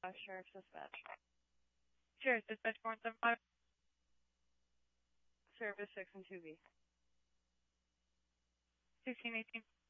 Sheriff's Dispatch. Sheriff's Dispatch 475. Service 6 and 2B. 1618.